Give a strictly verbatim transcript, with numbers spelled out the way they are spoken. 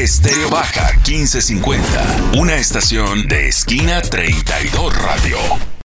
Estéreo Baja quince cincuenta, una estación de Esquina treinta y dos Radio.